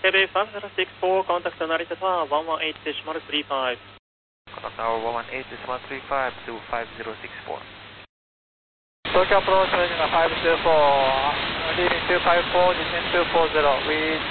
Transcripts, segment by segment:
KB5064, contact Narita Tower 118.35. Contact tower 118.35 to 5064. Tokyo approach, Regina 524, leaving 254, descend 240 with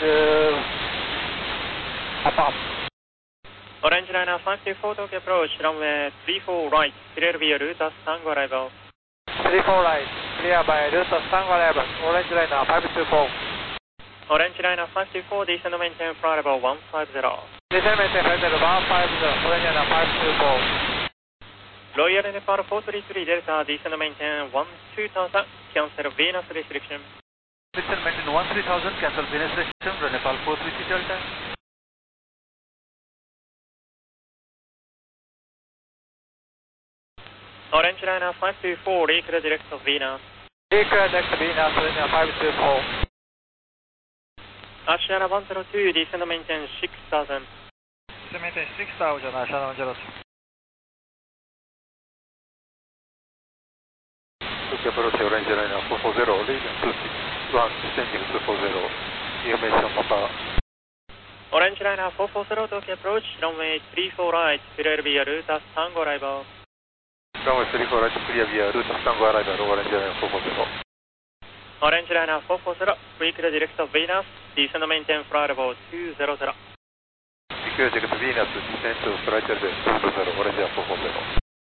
apart. Orange Liner 524, Tokyo approach, runway 34 right, clear via route Tango arrival. 34 right, clear by route Tango arrival, Orange Liner 524. Orange Liner 524, descend maintain flight level 150. Descend maintain flight level 150, Orange Liner 524. Royal Nepal 433 Delta, descend maintain 12000, cancel Venus restriction. Descend maintain 13000, cancel Venus restriction, Nepal 433 Delta. Orange Liner 524, reclear direct of Venus. Reclear direct of Venus, Liner 524. Ashana 102, descend maintain 6000. Descend maintain 6000, Ashana 102. Tokyo approach, Orange Liner 440, leaving 261, descending 240, information Papa. Orange Liner 440, Tokyo approach, runway 34 right, clear via route Tango arrival. Runway 34 right, clear via route Tango arrival, Orange Liner 440. Orange Liner 440, reclear direct of Venus, descend maintain flight level 200. Reclear direct Venus, descend to flight level 200, Orange Liner 440.